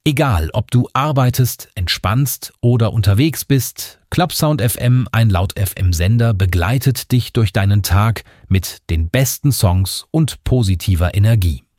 Egal, ob du arbeitest, entspannst oder unterwegs bist, Clubsound FM, ein Laut-FM-Sender, begleitet dich durch deinen Tag mit den besten Songs und positiver Energie.